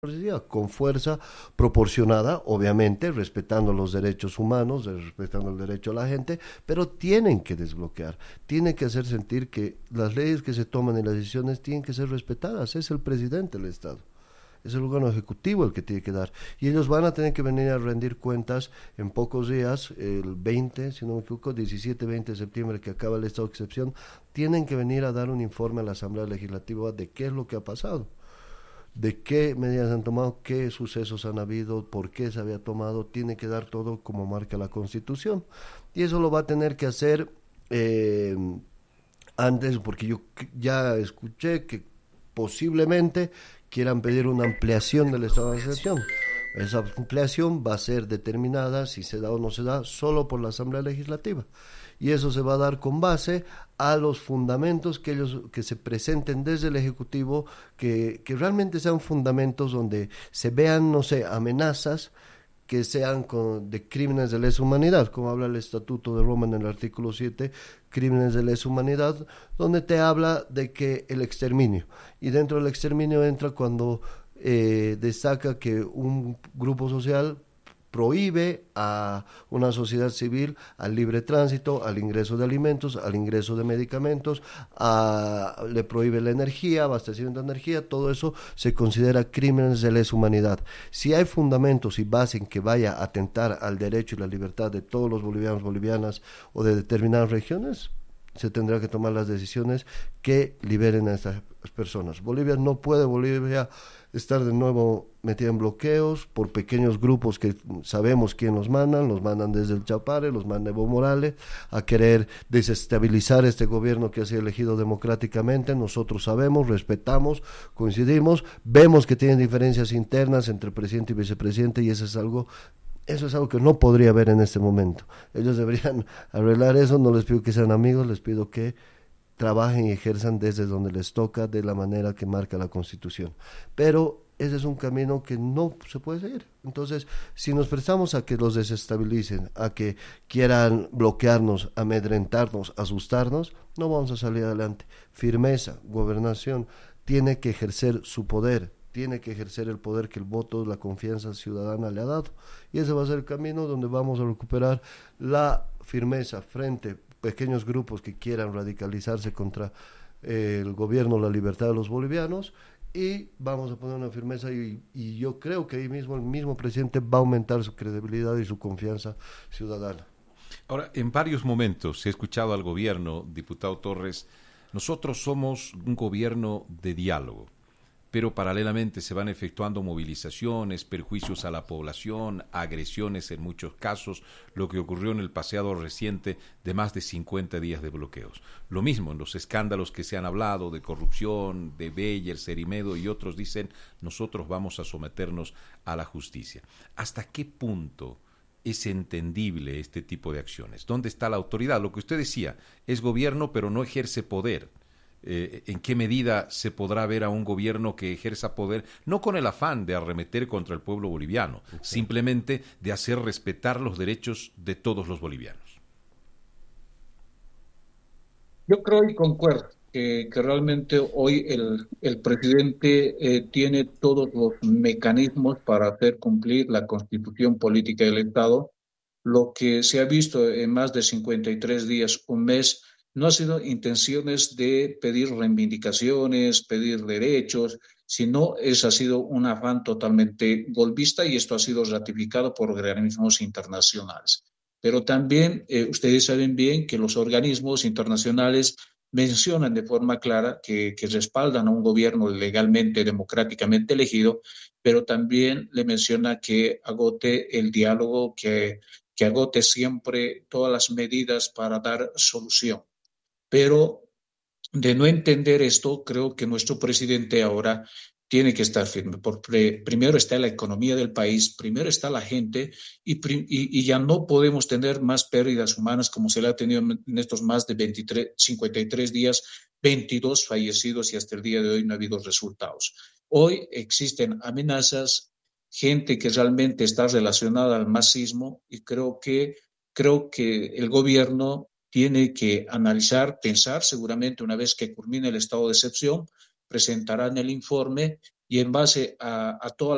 con fuerza proporcionada, obviamente, respetando los derechos humanos, respetando el derecho a la gente, pero tienen que desbloquear, tienen que hacer sentir que las leyes que se toman y las decisiones tienen que ser respetadas. Es el presidente del Estado. Es el órgano ejecutivo el que tiene que dar. Y ellos van a tener que venir a rendir cuentas en pocos días, el 20, si no me equivoco, 17-20 de septiembre, que acaba el estado de excepción, tienen que venir a dar un informe a la Asamblea Legislativa de qué es lo que ha pasado, de qué medidas han tomado, qué sucesos han habido, por qué se había tomado. Tiene que dar todo como marca la Constitución. Y eso lo va a tener que hacer antes, porque yo ya escuché que posiblemente quieran pedir una ampliación del estado de excepción. Esa ampliación va a ser determinada, si se da o no se da, solo por la Asamblea Legislativa. Y eso se va a dar con base a los fundamentos que se presenten desde el Ejecutivo, que realmente sean fundamentos donde se vean, no sé, amenazas que sean de crímenes de lesa humanidad, como habla el Estatuto de Roma en el artículo 7, crímenes de lesa humanidad, donde te habla de que el exterminio, y dentro del exterminio entra cuando destaca que un grupo social prohíbe a una sociedad civil al libre tránsito, al ingreso de alimentos, al ingreso de medicamentos, le prohíbe la energía, abastecimiento de energía. Todo eso se considera crímenes de lesa humanidad. Si hay fundamentos y base en que vaya a atentar al derecho y la libertad de todos los bolivianos, bolivianas o de determinadas regiones, se tendrá que tomar las decisiones que liberen a estas personas. Bolivia estar de nuevo metida en bloqueos por pequeños grupos que sabemos quién los mandan desde el Chapare, los manda Evo Morales, a querer desestabilizar este gobierno que ha sido elegido democráticamente. Nosotros sabemos, respetamos, coincidimos, vemos que tienen diferencias internas entre presidente y vicepresidente, y eso es algo que no podría haber en este momento. Ellos deberían arreglar eso. No les pido que sean amigos, les pido que trabajen y ejerzan desde donde les toca, de la manera que marca la Constitución. Pero ese es un camino que no se puede seguir. Entonces, si nos prestamos a que los desestabilicen, a que quieran bloquearnos, amedrentarnos, asustarnos, no vamos a salir adelante. Firmeza, gobernación, tiene que ejercer su poder, tiene que ejercer el poder que el voto, la confianza ciudadana le ha dado. Y ese va a ser el camino donde vamos a recuperar la firmeza frente a pequeños grupos que quieran radicalizarse contra el gobierno, la libertad de los bolivianos, y vamos a poner una firmeza, y yo creo que ahí mismo el mismo presidente va a aumentar su credibilidad y su confianza ciudadana. Ahora, en varios momentos he escuchado al gobierno, diputado Torres, nosotros somos un gobierno de diálogo, pero paralelamente se van efectuando movilizaciones, perjuicios a la población, agresiones en muchos casos, lo que ocurrió en el pasado reciente de más de 50 días de bloqueos. Lo mismo en los escándalos que se han hablado de corrupción, de Beyer, Cerimedo y otros dicen, nosotros vamos a someternos a la justicia. ¿Hasta qué punto es entendible este tipo de acciones? ¿Dónde está la autoridad? Lo que usted decía, es gobierno pero no ejerce poder. ¿En qué medida se podrá ver a un gobierno que ejerza poder, no con el afán de arremeter contra el pueblo boliviano, simplemente de hacer respetar los derechos de todos los bolivianos? Yo creo y concuerdo que realmente hoy el presidente tiene todos los mecanismos para hacer cumplir la constitución política del Estado. Lo que se ha visto en más de 53 días, un mes, no ha sido intenciones de pedir reivindicaciones, pedir derechos, sino ha sido un afán totalmente golpista, y esto ha sido ratificado por organismos internacionales. Pero también ustedes saben bien que los organismos internacionales mencionan de forma clara que respaldan a un gobierno legalmente, democráticamente elegido, pero también le menciona que agote el diálogo, que agote siempre todas las medidas para dar solución. Pero de no entender esto, creo que nuestro presidente ahora tiene que estar firme, porque primero está la economía del país, primero está la gente, y ya no podemos tener más pérdidas humanas como se le ha tenido en estos más de 53 días, 22 fallecidos, y hasta el día de hoy no ha habido resultados. Hoy existen amenazas, gente que realmente está relacionada al masismo, y creo que el gobierno tiene que analizar, pensar, seguramente una vez que culmine el estado de excepción, presentarán el informe, y en base a toda